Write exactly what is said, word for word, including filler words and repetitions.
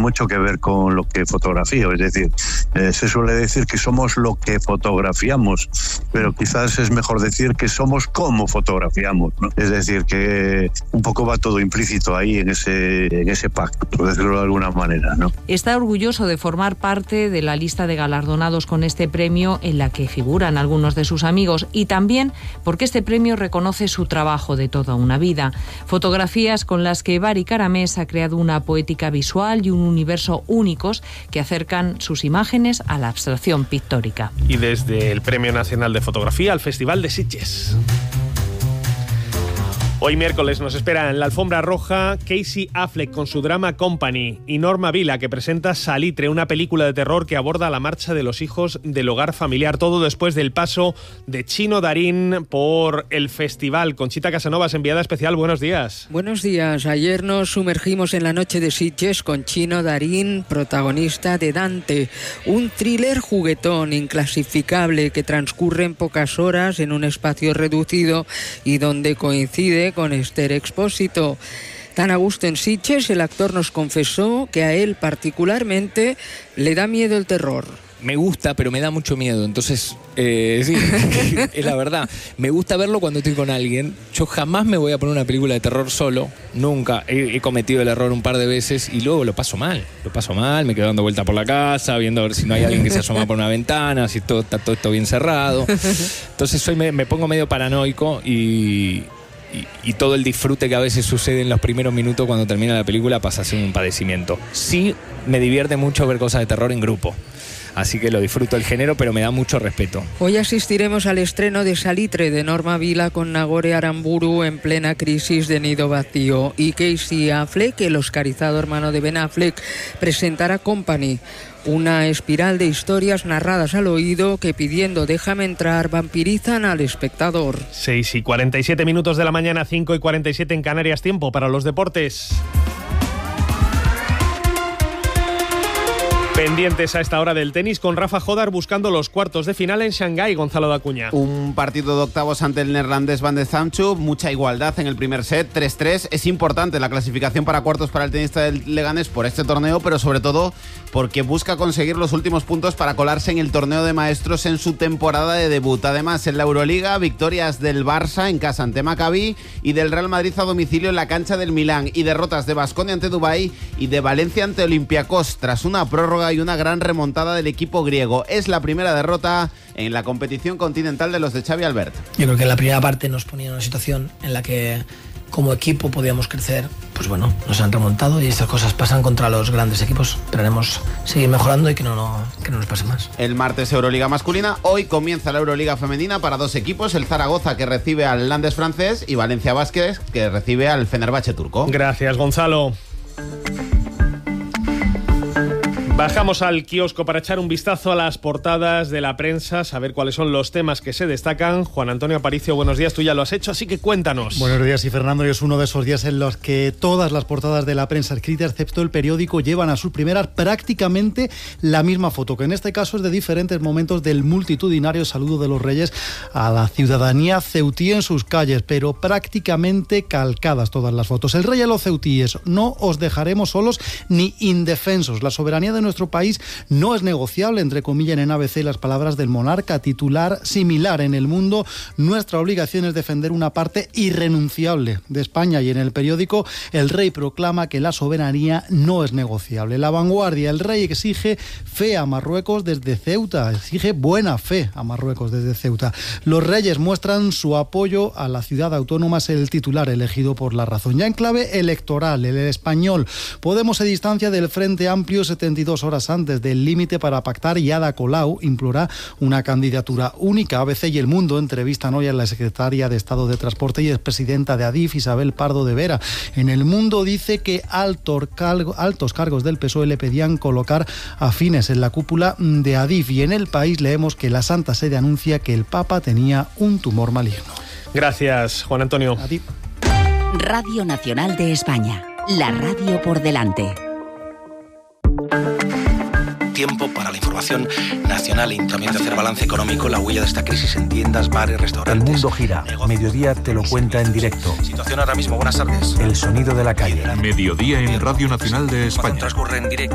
mucho que ver con lo que fotografío. Es decir, eh, se suele decir que somos lo que fotografiamos, pero quizás es mejor decir que somos como fotografiamos, ¿no? Es decir, que un poco va todo implícito ahí en ese, en ese pacto, por decirlo de alguna manera, ¿no? Está orgulloso de formar parte de la lista de galardonados con este premio, en la que figuran algunos de sus amigos, y también porque este premio reconoce su trabajo de toda una vida. Fotografías con las que Bari Caramés ha creado una poética visual y un universo únicos que acercan sus imágenes a la abstracción pictórica. Y desde el Premio Nacional de Fotografía al Festival de Sitges. Hoy miércoles nos espera en la alfombra roja Casey Affleck con su drama Company y Norma Vila, que presenta Salitre, una película de terror que aborda la marcha de los hijos del hogar familiar. Todo después del paso de Chino Darín por el festival. Conchita Casanovas, enviada especial, buenos días. Buenos días. Ayer nos sumergimos en la noche de Sitges con Chino Darín, protagonista de Dante, un thriller juguetón, inclasificable, que transcurre en pocas horas en un espacio reducido y donde coincide con Esther Expósito. Tan a gusto en Sitges, el actor nos confesó que a él particularmente le da miedo el terror. Me gusta, pero me da mucho miedo. Entonces, eh, sí, es la verdad. Me gusta verlo cuando estoy con alguien. Yo jamás me voy a poner una película de terror solo. Nunca. He, he cometido el error un par de veces y luego lo paso mal. Lo paso mal, me quedo dando vuelta por la casa, viendo a ver si no hay alguien que se asoma por una ventana, si todo, está todo esto bien cerrado. Entonces soy, me, me pongo medio paranoico y... Y, y todo el disfrute que a veces sucede en los primeros minutos cuando termina la película pasa a ser un padecimiento. Sí, me divierte mucho ver cosas de terror en grupo. Así que lo disfruto el género, pero me da mucho respeto. Hoy asistiremos al estreno de Salitre de Norma Vila con Nagore Aramburu en plena crisis de nido vacío. Y Casey Affleck, el oscarizado hermano de Ben Affleck, presentará Company, una espiral de historias narradas al oído que, pidiendo déjame entrar, vampirizan al espectador. seis y cuarenta y siete minutos de la mañana, cinco y cuarenta y siete en Canarias, tiempo para los deportes. Pendientes a esta hora del tenis con Rafa Jodar buscando los cuartos de final en Shanghái, Gonzalo Dacuña. Un partido de octavos ante el neerlandés Van de Zandschulp, mucha igualdad en el primer set, tres tres. Es importante la clasificación para cuartos para el tenista del Leganés por este torneo, pero sobre todo porque busca conseguir los últimos puntos para colarse en el torneo de maestros en su temporada de debut. Además, en la Euroliga, victorias del Barça en casa ante Maccabi y del Real Madrid a domicilio en la cancha del Milán, y derrotas de Baskonia ante Dubái y de Valencia ante Olympiacos tras una prórroga y una gran remontada del equipo griego. Es la primera derrota en la competición continental de los de Xavi Albert. Yo creo que en la primera parte nos ponía en una situación en la que como equipo podíamos crecer. Pues bueno, nos han remontado y estas cosas pasan contra los grandes equipos. Esperaremos seguir mejorando y que no, no, que no nos pase más. El martes Euroliga masculina. Hoy comienza la Euroliga femenina para dos equipos: el Zaragoza, que recibe al Landes francés, y Valencia Basket, que recibe al Fenerbahce turco. Gracias, Gonzalo. Bajamos al kiosco para echar un vistazo a las portadas de la prensa, saber cuáles son los temas que se destacan. Juan Antonio Aparicio, buenos días, tú ya lo has hecho, así que cuéntanos. Buenos días, y Fernando, y es uno de esos días en los que todas las portadas de la prensa escrita, excepto el periódico, llevan a sus primeras prácticamente la misma foto, que en este caso es de diferentes momentos del multitudinario saludo de los Reyes a la ciudadanía ceutí en sus calles, pero prácticamente calcadas todas las fotos. El rey a los ceutíes: no os dejaremos solos ni indefensos. La soberanía de nuestro país no es negociable, entre comillas en A B C las palabras del monarca. Titular similar en El Mundo: nuestra obligación es defender una parte irrenunciable de España. Y en el periódico, el rey proclama que la soberanía no es negociable. La Vanguardia: el rey exige fe a Marruecos desde Ceuta, exige buena fe a Marruecos desde Ceuta. Los reyes muestran su apoyo a la ciudad autónoma, es el titular elegido por La Razón. Ya en clave electoral, el Español: Podemos se distancia del Frente Amplio setenta y dos horas antes del límite para pactar, y Ada Colau implora una candidatura única. A B C y El Mundo entrevistan hoy a la secretaria de Estado de Transporte y expresidenta de Adif, Isabel Pardo de Vera. En El Mundo dice que altos cargos del P S O E le pedían colocar afines en la cúpula de Adif. Y en El País leemos que la Santa Sede anuncia que el Papa tenía un tumor maligno. Gracias, Juan Antonio. A ti. Radio Nacional de España, la radio por delante. Tiempo para la información nacional y también de hacer balance económico, la huella de esta crisis en tiendas, bares, restaurantes. El mundo gira. Negocios. Mediodía te lo cuenta en directo. Situación ahora mismo, buenas tardes. El sonido de la calle. Mediodía en Radio Nacional de España. Transcurre en directo.